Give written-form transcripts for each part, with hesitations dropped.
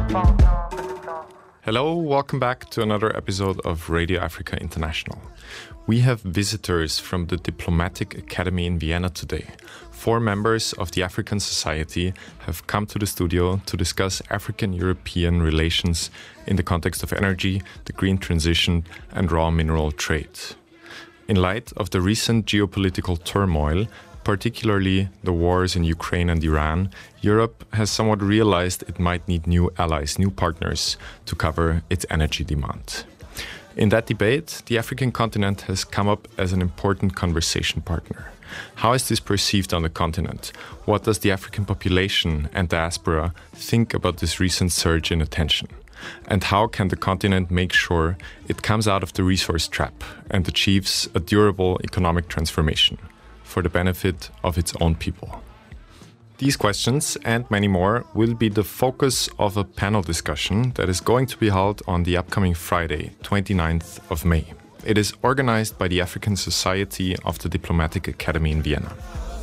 Hello, welcome back to another episode of Radio Africa International. We have visitors from the Diplomatic Academy in Vienna today. 4 members of the African Society have come to the studio to discuss African-European relations in the context of energy, the green transition, and raw mineral trade. In light of the recent geopolitical turmoil, particularly the wars in Ukraine and Iran, Europe has somewhat realized it might need new allies, new partners to cover its energy demand. In that debate, the African continent has come up as an important conversation partner. How is this perceived on the continent? What does the African population and diaspora think about this recent surge in attention? And how can the continent make sure it comes out of the resource trap and achieves a durable economic transformation for the benefit of its own people? These questions and many more will be the focus of a panel discussion that is going to be held on the upcoming Friday, 29th of May. It is organized by the African Society of the Diplomatic Academy in Vienna.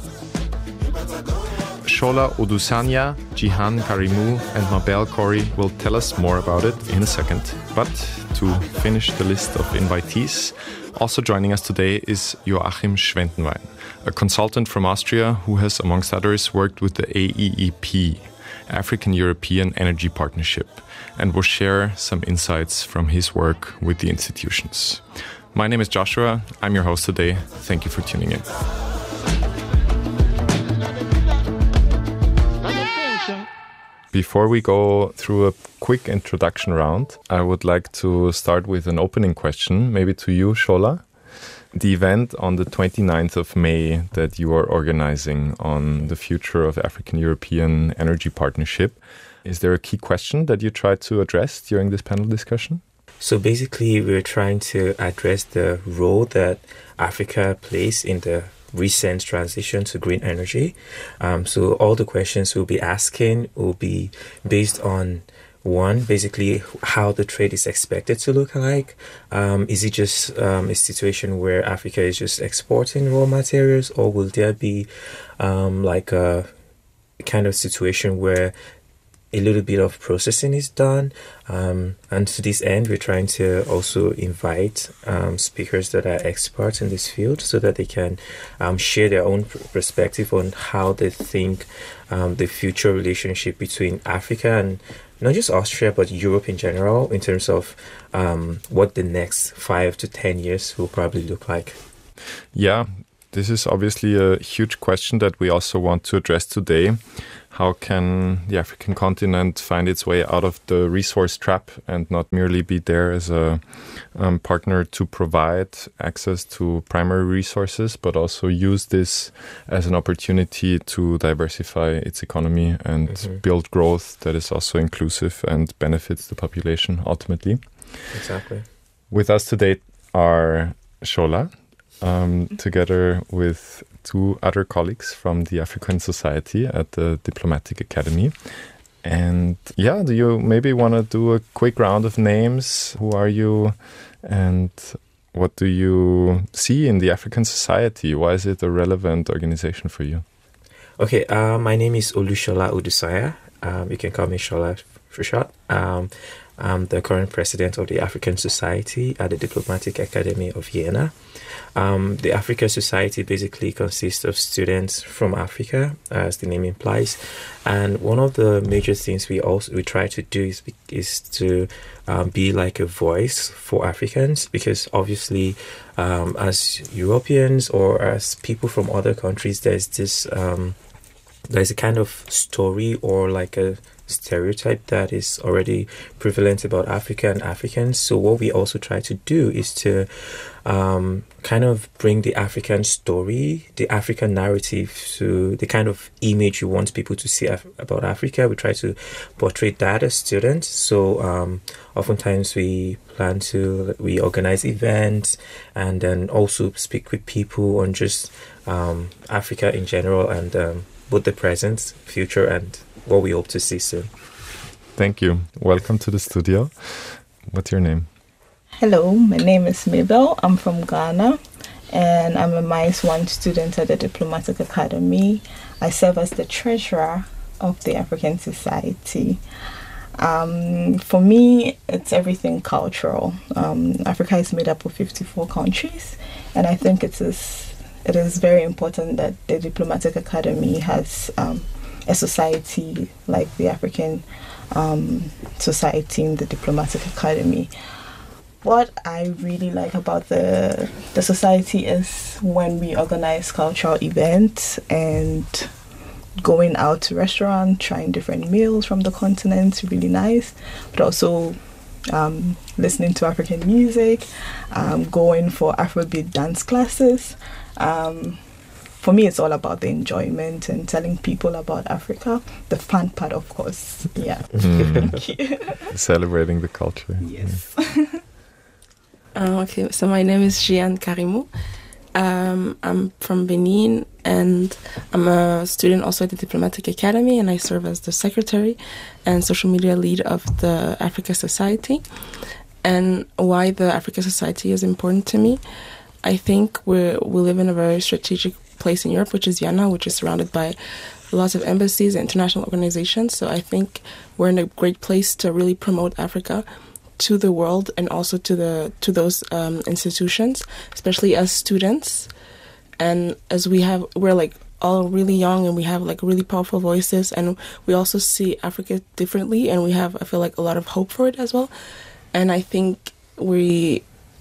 Shola Odusanya, Jihan Karimou, and Mabel Khoury will tell us more about it in a second. But to finish the list of invitees, also joining us today is Joachim Schwentenwein, a consultant from Austria who has, amongst others, worked with the AEEP, African-European Energy Partnership, and will share some insights from his work with the institutions. My name is Joshua. I'm your host today. Thank you for tuning in. Before we go through a quick introduction round, I would like to start with an opening question, maybe to you, Shola. The event on the 29th of May that you are organizing on the future of African-European Energy Partnership, is there a key question that you try to address during this panel discussion? So basically, we're trying to address the role that Africa plays in the recent transition to green energy. So all the questions we'll be asking will be based on, one, basically how the trade is expected to look like. Is it just a situation where Africa is just exporting raw materials, or will there be like a kind of situation where a little bit of processing is done? And to this end, we're trying to also invite speakers that are experts in this field so that they can share their own perspective on how they think the future relationship between Africa and not just Austria, but Europe in general, in terms of what the next 5 to 10 years will probably look like. Yeah, this is obviously a huge question that we also want to address today. How can the African continent find its way out of the resource trap and not merely be there as a partner to provide access to primary resources, but also use this as an opportunity to diversify its economy and build growth that is also inclusive and benefits the population ultimately? Exactly. With us today are Shola, together with 2 other colleagues from the African Society at the Diplomatic Academy. And yeah, do you maybe want to do a quick round of names? Who are you and what do you see in the African Society? Why is it a relevant organization for you? Okay, my name is Olushola Odusanya. You can call me Shola for short. I'm the current president of the African Society at the Diplomatic Academy of Vienna. The African Society basically consists of students from Africa, as the name implies. And one of the major things we try to do is to be like a voice for Africans, because obviously as Europeans or as people from other countries, there's a kind of story or like a stereotype that is already prevalent about Africa and Africans. So what we also try to do is to kind of bring the African story, the African narrative, to the kind of image you want people to see about Africa. We try to portray that as students. So oftentimes we organize events and then also speak with people on just Africa in general and both the present, future, and what we hope to see soon. Thank you. Welcome to the studio. What's your name? Hello, my name is Mabel. I'm from Ghana and I'm a MICE 1 student at the Diplomatic Academy. I serve as the treasurer of the African Society. For me, it's everything cultural. Africa is made up of 54 countries, and I think it is very important that the Diplomatic Academy has a society like the African Society and the Diplomatic Academy. What I really like about the society is when we organize cultural events and going out to restaurants, trying different meals from the continent, really nice. But also listening to African music, going for Afrobeat dance classes. For me, it's all about the enjoyment and telling people about Africa. The fun part, of course. Yeah. Thank you. Celebrating the culture. Yes. Okay, so my name is Jeanne Karimou. I'm from Benin, and I'm a student also at the Diplomatic Academy, and I serve as the secretary and social media lead of the Africa Society. And why the Africa Society is important to me, I think we live in a very strategic place in Europe, which is Vienna, which is surrounded by lots of embassies and international organizations. So I think we're in a great place to really promote Africa to the world and also to those institutions, especially as students. And as we're like all really young and we have like really powerful voices, and we also see Africa differently, and I feel like a lot of hope for it as well. And I think the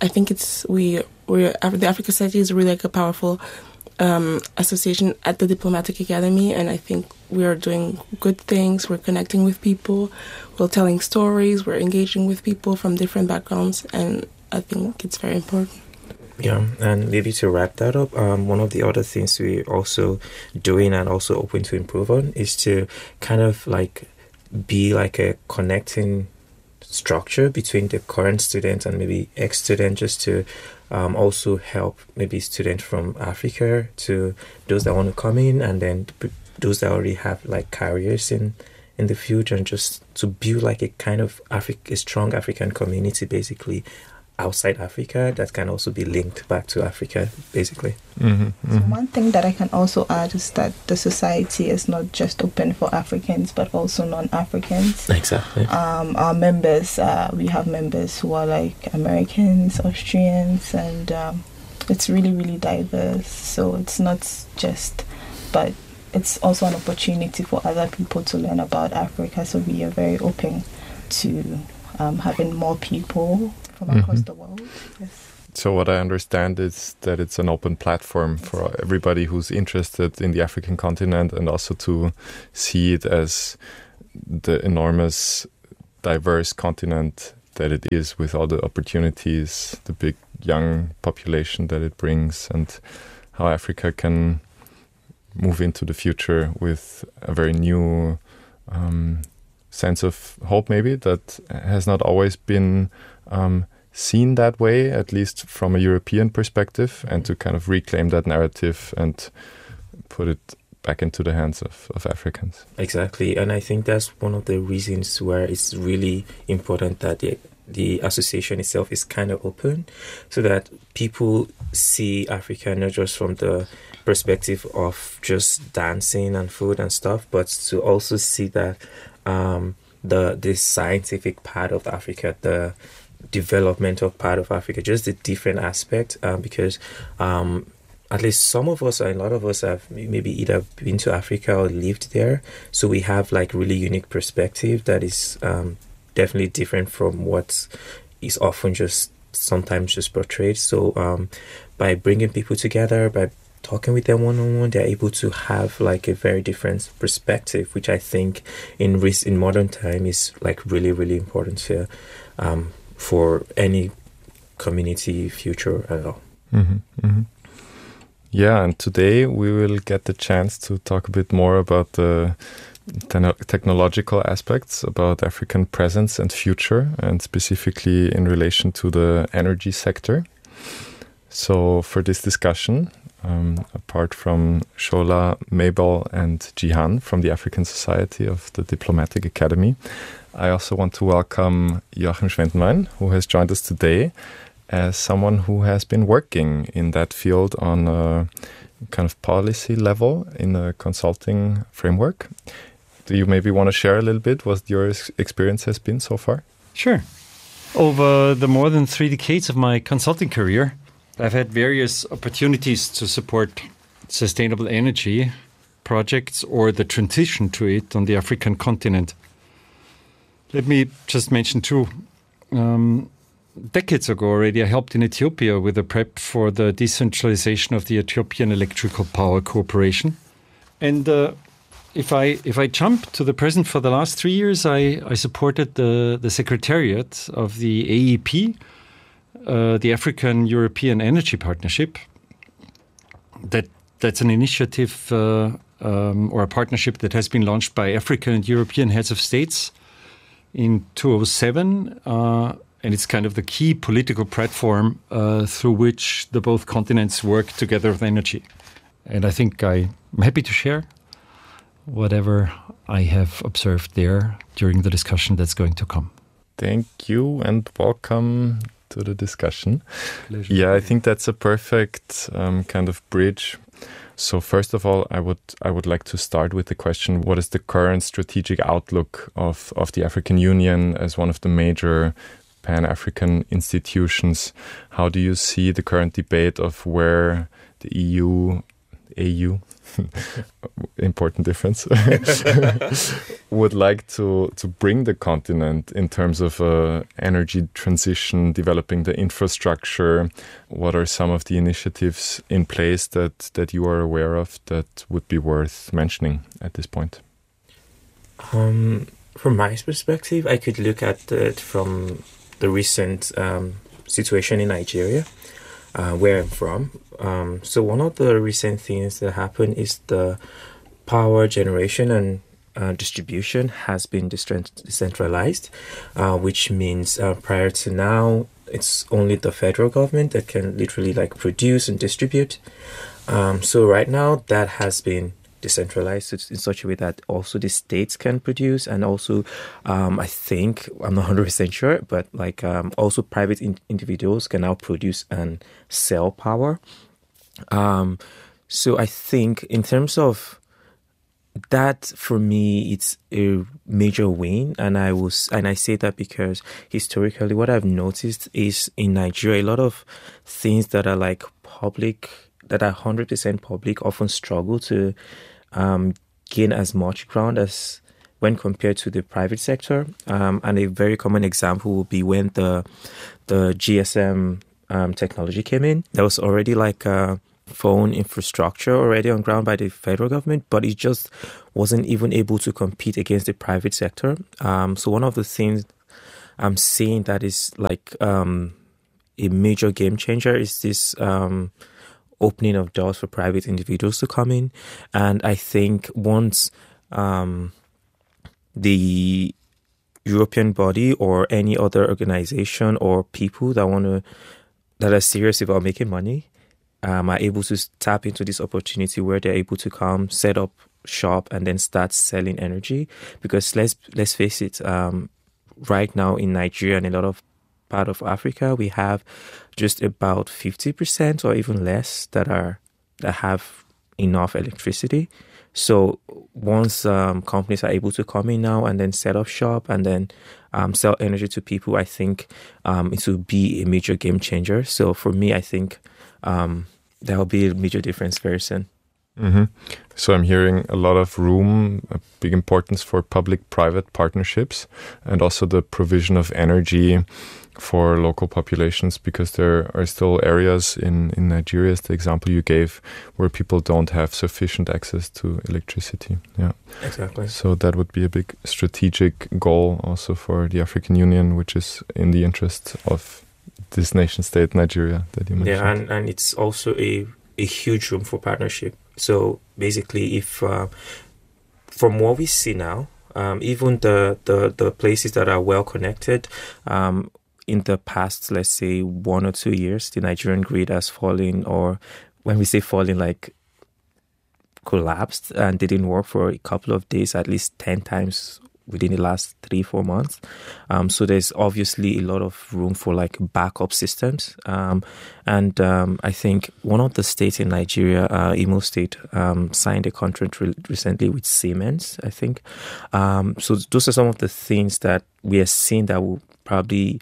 Africa Society is really like a powerful association at the Diplomatic Academy, and I think we are doing good things. We're connecting with people, we're telling stories, we're engaging with people from different backgrounds, and I think it's very important. Yeah, and maybe to wrap that up, one of the other things we're also doing and also open to improve on is to kind of like be like a connecting structure between the current student and maybe ex-student, just to also help maybe students from Africa to those that want to come in, and then those that already have like careers in the future, and just to build like a kind of a strong African community basically outside Africa that can also be linked back to Africa basically. So one thing that I can also add is that the society is not just open for Africans but also non-Africans. Exactly. Our members, we have members who are like Americans, Austrians, and it's really, really diverse. So it's not just, but it's also an opportunity for other people to learn about Africa. So we are very open to having more people from across the world. Yes. So what I understand is that it's an open platform for everybody who's interested in the African continent, and also to see it as the enormous, diverse continent that it is, with all the opportunities, the big young population that it brings, and how Africa can move into the future with a very new sense of hope, maybe, that has not always been seen that way, at least from a European perspective, and to kind of reclaim that narrative and put it back into the hands of Africans. Exactly, and I think that's one of the reasons where it's really important that the association itself is kind of open, so that people see Africa not just from the perspective of just dancing and food and stuff, but to also see that the scientific part of Africa, the developmental part of Africa, just the different aspect, because at least some of us, or a lot of us, have maybe either been to Africa or lived there, so we have like really unique perspective that is definitely different from what is often just sometimes just portrayed. So by bringing people together, by talking with them one-on-one, they're able to have like a very different perspective, which I think in modern time is like really, really important here for any community future at all. Yeah, and today we will get the chance to talk a bit more about the technological aspects about African presence and future, and specifically in relation to the energy sector. So for this discussion, apart from Shola, Mabel and Jihan from the African Society of the Diplomatic Academy, I also want to welcome Joachim Schwentenwein, who has joined us today as someone who has been working in that field on a kind of policy level in a consulting framework. Do you maybe want to share a little bit what your experience has been so far? Sure. Over the more than 3 decades of my consulting career, I've had various opportunities to support sustainable energy projects or the transition to it on the African continent. Let me just mention 2. Decades ago already, I helped in Ethiopia with the prep for the decentralization of the Ethiopian Electrical Power Corporation. And if I jump to the present, for the last 3 years, I supported the secretariat of the AEP, the African European Energy Partnership. That's an initiative or a partnership that has been launched by African and European heads of states in 2007. And it's kind of the key political platform through which the both continents work together with energy. And I think I'm happy to share whatever I have observed there during the discussion that's going to come. Thank you and welcome to the discussion. Pleasure. Yeah, I think that's a perfect kind of bridge. So first of all, I would like to start with the question, what is the current strategic outlook of the African Union as one of the major Pan-African institutions? How do you see the current debate of where the AU, important difference, would like to bring the continent in terms of energy transition, developing the infrastructure? What are some of the initiatives in place that you are aware of that would be worth mentioning at this point? From my perspective, I could look at it from the recent situation in Nigeria, where I'm from. So one of the recent things that happened is the power generation and distribution has been decentralized, which means prior to now, it's only the federal government that can literally produce and distribute. So right now, that has been decentralized in such a way that also the states can produce, and also I think, I'm not 100% sure, but also private individuals can now produce and sell power. So I think in terms of that, for me, it's a major win, and I say that because historically what I've noticed is in Nigeria, a lot of things that are public, that are 100% public, often struggle to gain as much ground as when compared to the private sector. And a very common example will be when the GSM technology came in. There was already a phone infrastructure already on ground by the federal government, but it just wasn't even able to compete against the private sector. So one of the things I'm seeing that is a major game changer is this opening of doors for private individuals to come in. And I think once the European body or any other organization or people that are serious about making money are able to tap into this opportunity where they're able to come, set up shop, and then start selling energy. Because let's face it, right now in Nigeria and a lot of part of Africa, we have just about 50% or even less that have enough electricity. So once companies are able to come in now and then set up shop and then sell energy to people, I think it will be a major game changer. So for me, I think there will be a major difference very soon. Mm-hmm. So I'm hearing a lot of room, a big importance for public-private partnerships, and also the provision of energy for local populations, because there are still areas in Nigeria, as the example you gave, where people don't have sufficient access to electricity. Yeah, exactly. So that would be a big strategic goal also for the African Union, which is in the interest of this nation state, Nigeria, that you mentioned. Yeah, and it's also a huge room for partnership. So basically, if from what we see now, even the places that are well connected, in the past, let's say 1 or 2 years, the Nigerian grid has fallen, or when we say falling, collapsed and didn't work for a couple of days, at least 10 times within the last 3-4 months. So there's obviously a lot of room for like backup systems. And I think one of the states in Nigeria, Imo State, signed a contract recently with Siemens, I think. So those are some of the things that we are seeing that will probably...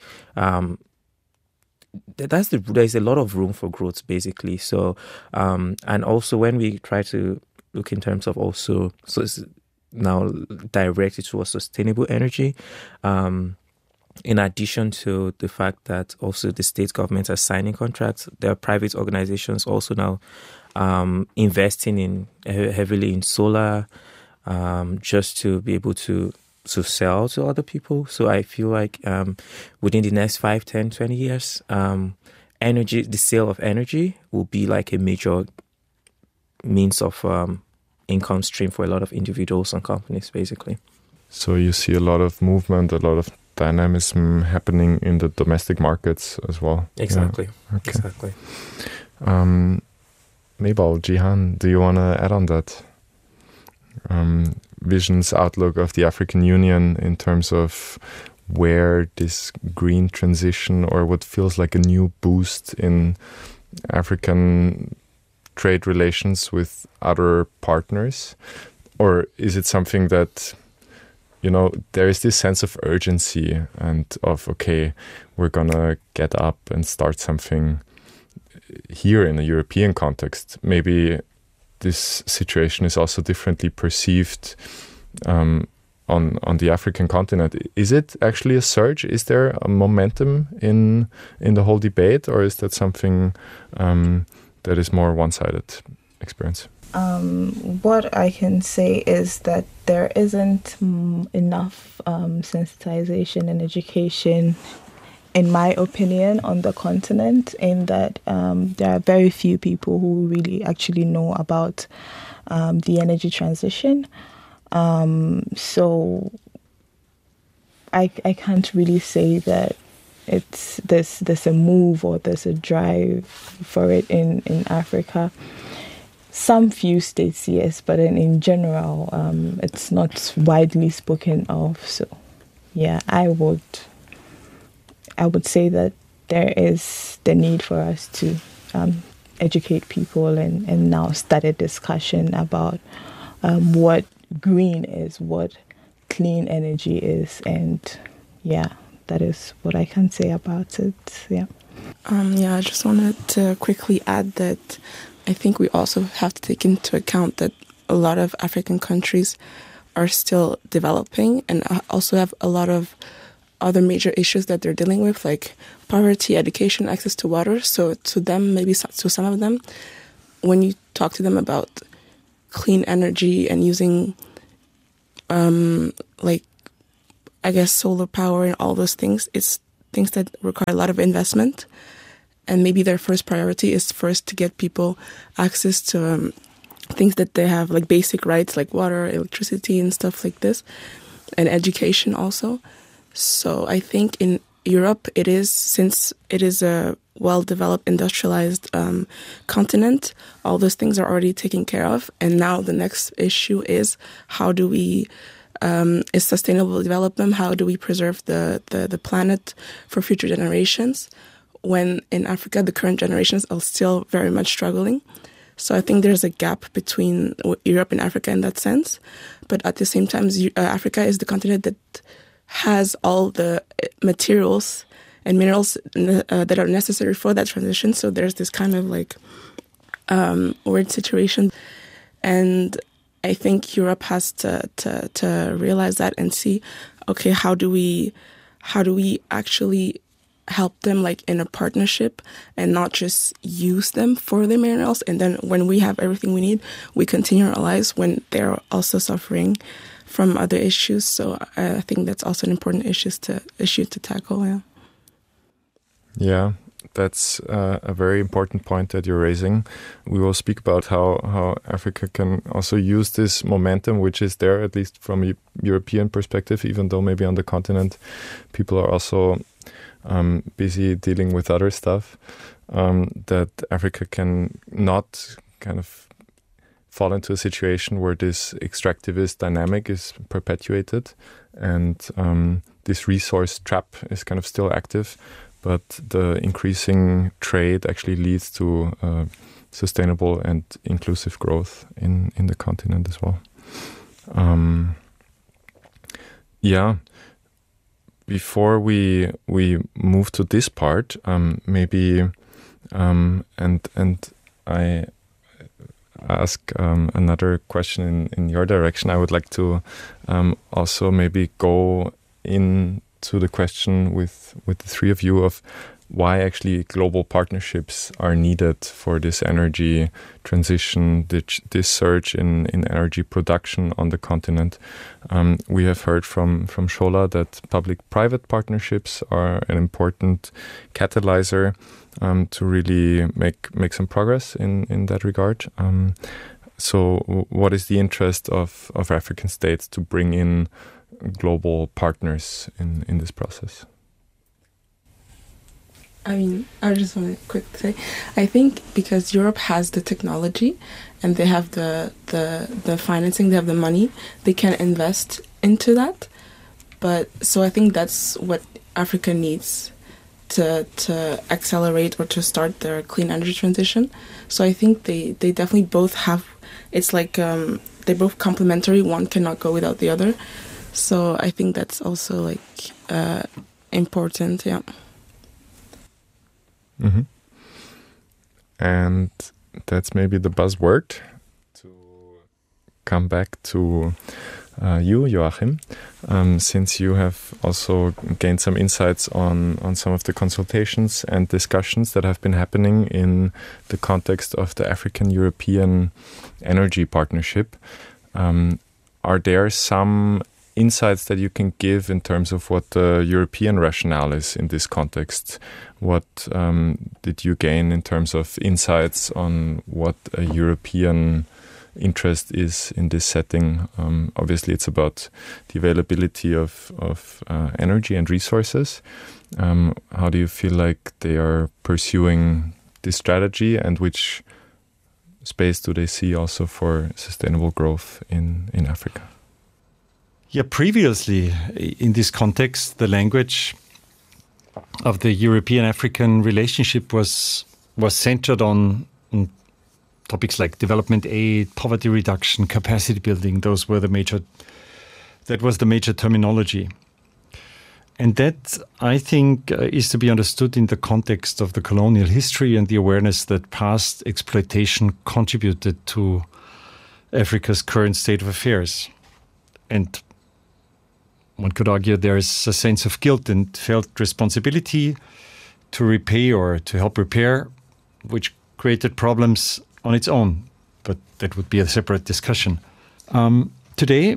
there's a lot of room for growth, basically. So, and also when we try to look in terms of also... so it's now directed towards sustainable energy. In addition to the fact that also the state governments are signing contracts, there are private organizations also now investing in heavily in solar, just to be able to sell to other people. So I feel like within the next 5, 10, 20 years, energy, the sale of energy will be like a major means of income stream for a lot of individuals and companies, basically. So you see a lot of movement, a lot of dynamism happening in the domestic markets as well. Exactly. Yeah. Okay. Exactly. Mabel, Jihan, do you want to add on that? Vision's outlook of the African Union in terms of where this green transition or what feels like a new boost in African trade relations with other partners? Or is it something that, you know, there is this sense of urgency and of, okay, we're going to get up and start something here in a European context? Maybe this situation is also differently perceived on the African continent. Is it actually a surge? Is there a momentum in the whole debate, or is that something that is more one-sided experience? What I can say is that there isn't enough sensitization and education, in my opinion, on the continent, in that there are very few people who really actually know about the energy transition. So I can't really say that there's a move or there's a drive for it in Africa. Some few states, yes, but in general, it's not widely spoken of. So, yeah, I would say that there is the need for us to educate people and now start a discussion about what green is, what clean energy is, and yeah, that is what I can say about it. Yeah. I just wanted to quickly add that I think we also have to take into account that a lot of African countries are still developing and also have a lot of other major issues that they're dealing with, like poverty, education, access to water. So to them, maybe to some of them, when you talk to them about clean energy and using, solar power and all those things, it's things that require a lot of investment. And maybe their first priority is first to get people access to things that they have, like basic rights, like water, electricity, and stuff like this, and education also. So I think in Europe, since it is a well-developed, industrialized continent, all those things are already taken care of. And now the next issue is how do we, is sustainable development, how do we preserve the planet for future generations? When in Africa, the current generations are still very much struggling. So I think there's a gap between Europe and Africa in that sense. But at the same time, Africa is the continent that has all the materials and minerals that are necessary for that transition. So there's this kind of like weird situation. And I think Europe has to realize that and see, okay, how do we actually help them like in a partnership and not just use them for the minerals, and then when we have everything we need, we continue our lives when they're also suffering from other issues. So I think that's also an important issue to tackle. Yeah, that's a very important point that you're raising. We will speak about how Africa can also use this momentum, which is there, at least from a European perspective, even though maybe on the continent people are also busy dealing with other stuff, that Africa can not kind of fall into a situation where this extractivist dynamic is perpetuated and this resource trap is kind of still active, but the increasing trade actually leads to sustainable and inclusive growth in the continent as well. Before we move to this part, maybe and I ask another question in your direction. I would like to also maybe go into the question with the three of you of why actually global partnerships are needed for this energy transition, this surge in energy production on the continent. We have heard from Shola that public-private partnerships are an important catalyzer to really make some progress in that regard. So what is the interest of African states to bring in global partners in this process? I mean, I just want to quickly say, I think because Europe has the technology and they have the financing, they have the money, they can invest into that. But so I think that's what Africa needs to accelerate or to start their clean energy transition. So I think they definitely both have, it's like they're both complementary. One cannot go without the other. So I think that's also like important, yeah. Mm-hmm. And that's maybe the buzzword to come back to you, Joachim, since you have also gained some insights on some of the consultations and discussions that have been happening in the context of the African-European Energy Partnership. Are there some insights that you can give in terms of what the European rationale is in this context? What did you gain in terms of insights on what a European interest is in this setting? Obviously, it's about the availability of energy and resources. How do you feel like they are pursuing this strategy, and which space do they see also for sustainable growth in Africa? Yeah, previously in this context, the language of the European-African relationship was centered on topics like development aid, poverty reduction, capacity building. That was the major terminology. And that, I think, is to be understood in the context of the colonial history and the awareness that past exploitation contributed to Africa's current state of affairs. And one could argue there is a sense of guilt and felt responsibility to repay or to help repair, which created problems on its own. But that would be a separate discussion. Today,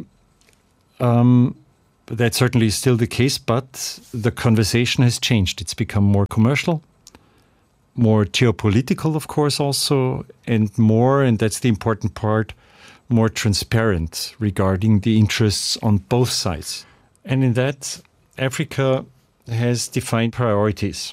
that's certainly still the case, but the conversation has changed. It's become more commercial, more geopolitical, of course, also, and that's the important part, more transparent regarding the interests on both sides. And in that, Africa has defined priorities.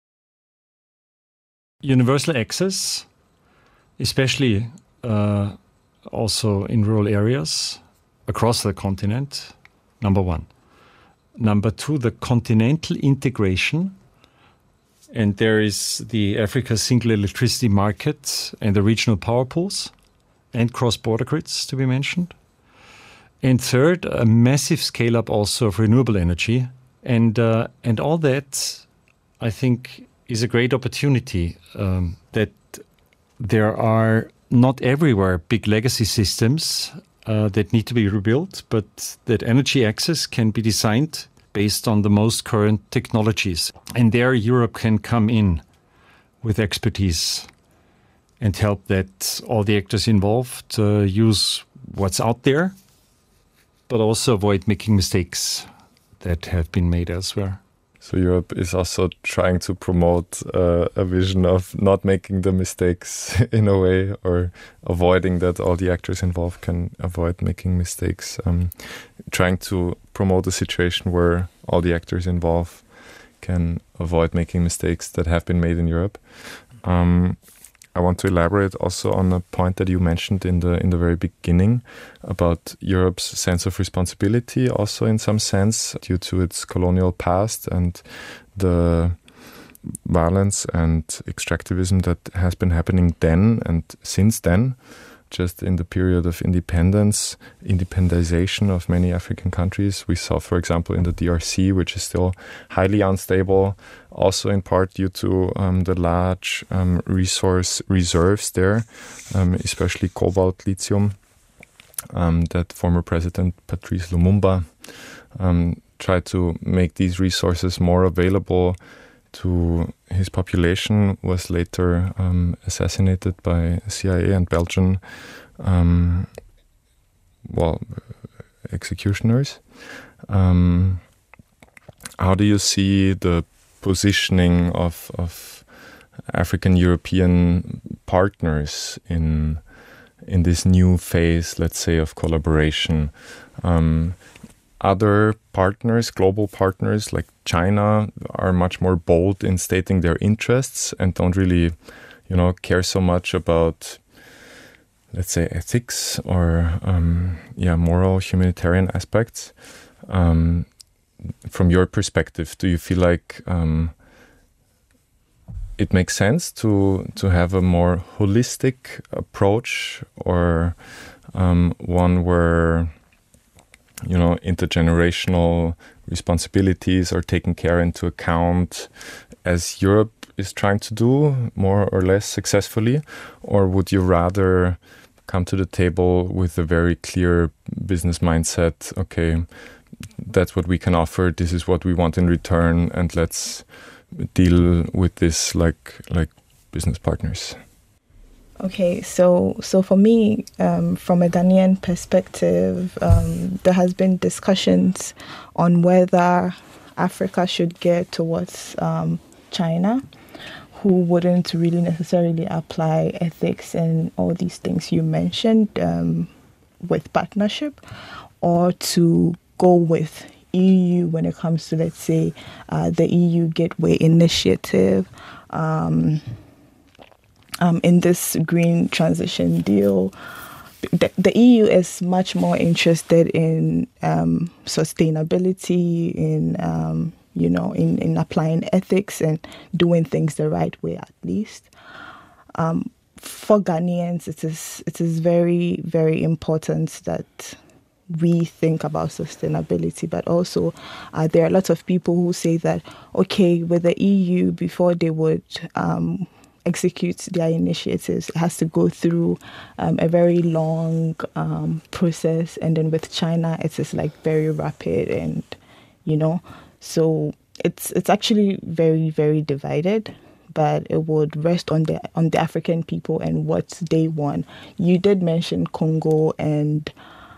Universal access, especially also in rural areas across the continent, number one. Number two, the continental integration. And there is the Africa single electricity market and the regional power pools and cross-border grids to be mentioned. And third, a massive scale-up also of renewable energy. And all that, I think, is a great opportunity that there are not everywhere big legacy systems that need to be rebuilt, but that energy access can be designed based on the most current technologies. And there Europe can come in with expertise and help that all the actors involved use what's out there, but also avoid making mistakes that have been made elsewhere. So Europe is also trying to promote a vision of not making the mistakes in a way, or avoiding that all the actors involved can avoid making mistakes. Trying to promote a situation where all the actors involved can avoid making mistakes that have been made in Europe. I want to elaborate also on a point that you mentioned in the very beginning about Europe's sense of responsibility, also in some sense due to its colonial past and the violence and extractivism that has been happening then and since then. Just in the period of independization of many African countries. We saw, for example, in the DRC, which is still highly unstable, also in part due to the large resource reserves there, especially cobalt, lithium, that former President Patrice Lumumba tried to make these resources more available to his population, was later assassinated by CIA and Belgian executioners. How do you see the positioning of African European partners in this new phase, let's say, of collaboration? Other partners, global partners like China, are much more bold in stating their interests and don't really, care so much about, let's say, ethics or moral humanitarian aspects. From your perspective, do you feel like it makes sense to have a more holistic approach, or one where intergenerational responsibilities are taken care into account, as Europe is trying to do more or less successfully? Or would you rather come to the table with a very clear business mindset? Okay, that's what we can offer, this is what we want in return, and let's deal with this like business partners. Okay, so for me, from a Ghanaian perspective, there has been discussions on whether Africa should get towards China, who wouldn't really necessarily apply ethics and all these things you mentioned with partnership, or to go with EU when it comes to, let's say, the EU Gateway Initiative, in this green transition deal. The EU is much more interested in sustainability, in applying ethics and doing things the right way, at least. For Ghanaians, it is very, very important that we think about sustainability, but also there are lots of people who say that, okay, with the EU, before they would execute their initiatives, it has to go through a very long process, and then with China it is like very rapid, and so it's actually very, very divided, but it would rest on the African people and what they want. You did mention Congo and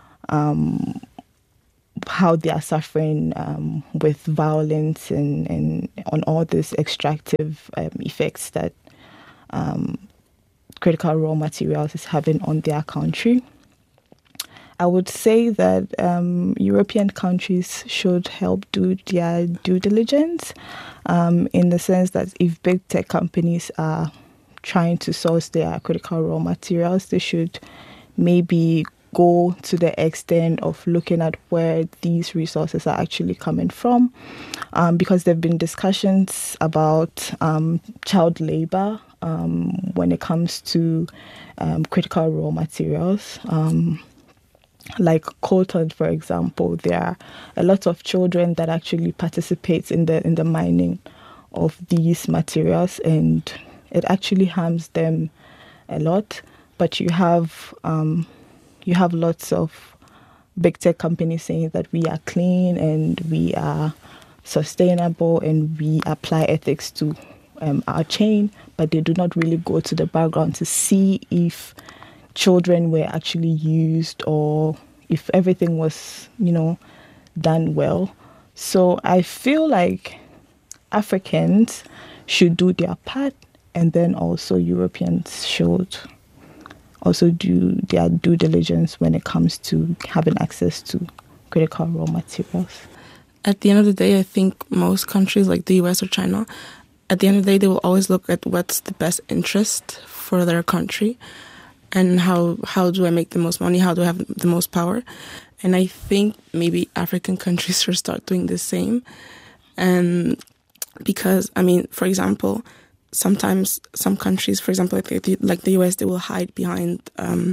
how they are suffering with violence and on all these extractive effects that critical raw materials is having on their country. I would say that European countries should help do their due diligence in the sense that if big tech companies are trying to source their critical raw materials, they should maybe go to the extent of looking at where these resources are actually coming from, because there have been discussions about child labor when it comes to critical raw materials. Like coltan, for example, there are a lot of children that actually participate in the mining of these materials, and it actually harms them a lot. But you have lots of big tech companies saying that we are clean and we are sustainable and we apply ethics to our chain, but they do not really go to the background to see if children were actually used or if everything was, done well. So I feel like Africans should do their part, and then also Europeans should also do their due diligence when it comes to having access to critical raw materials. At the end of the day, I think most countries like the US or China at the end of the day, they will always look at what's the best interest for their country and how do I make the most money, how do I have the most power. And I think maybe African countries should start doing the same. And because, I mean, for example, sometimes some countries, for example, like the US, they will hide behind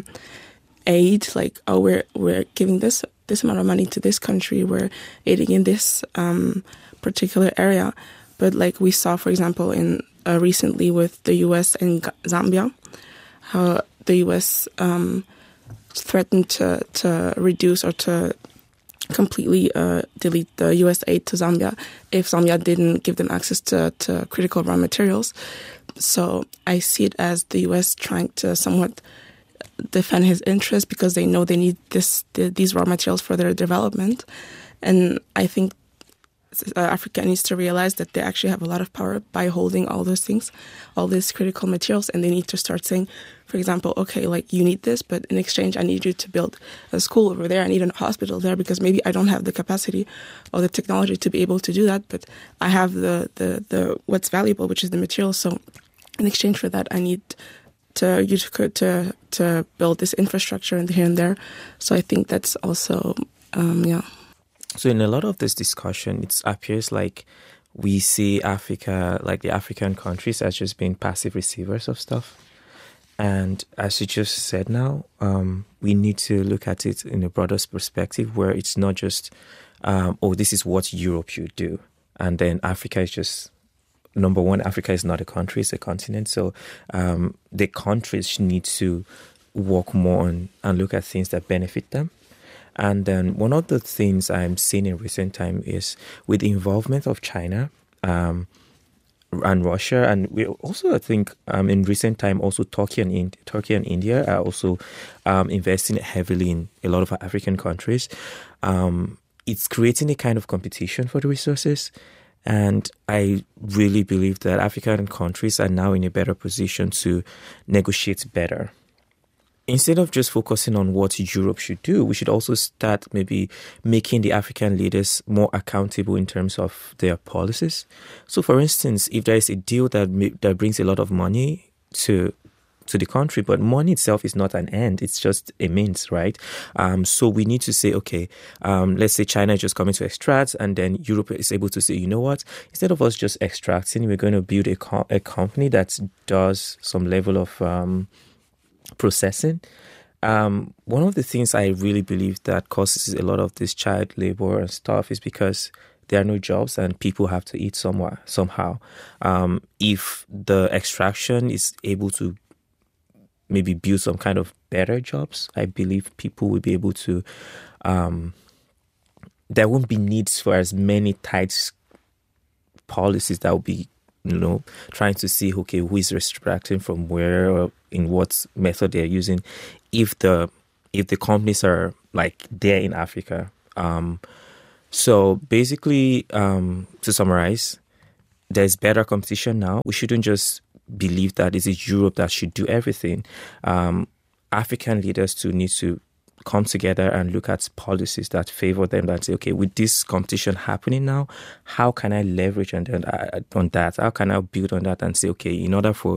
aid, like, oh, we're giving this amount of money to this country, we're aiding in this particular area. But like we saw, for example, in recently with the US and Zambia, how the US threatened to reduce or to completely delete the US aid to Zambia if Zambia didn't give them access to critical raw materials. So I see it as the US trying to somewhat defend his interests because they know they need these raw materials for their development. And I think Africa needs to realize that they actually have a lot of power by holding all those things, all these critical materials, and they need to start saying, for example, okay, like you need this, but in exchange I need you to build a school over there, I need a hospital there because maybe I don't have the capacity or the technology to be able to do that, but I have the what's valuable, which is the material. So in exchange for that, I need you to build this infrastructure and here and there. So I think that's also So in a lot of this discussion, it appears like we see Africa, like the African countries, as just being passive receivers of stuff. And as you just said now, we need to look at it in a broader perspective where it's not just, this is what Europe should do. And then Africa is just, number one, Africa is not a country, it's a continent. So the countries need to work more on and look at things that benefit them. And then one of the things I'm seeing in recent time is with the involvement of China and Russia, and we also, I think, in recent time, also Turkey and India are also investing heavily in a lot of African countries. It's creating a kind of competition for the resources. And I really believe that African countries are now in a better position to negotiate better. Instead of just focusing on what Europe should do, we should also start maybe making the African leaders more accountable in terms of their policies. So, for instance, if there is a deal that brings a lot of money to the country, but money itself is not an end, it's just a means, right? So we need to say, okay, let's say China is just coming to extract, and then Europe is able to say, you know what, instead of us just extracting, we're going to build a company that does some level of processing. One of the things I really believe that causes a lot of this child labor and stuff is because there are no jobs and people have to eat somehow. If the extraction is able to maybe build some kind of better jobs, I believe people will be able to, there won't be needs for as many tight policies that will be, trying to see, okay, who is extracting from where or in what method they're using, if the companies are like there in Africa. So basically, to summarize, there's better competition now. We shouldn't just believe that it is Europe that should do everything. African leaders too need to come together and look at policies that favor them, that say, okay, with this competition happening now, how can I leverage on that? How can I build on that and say, okay, in order for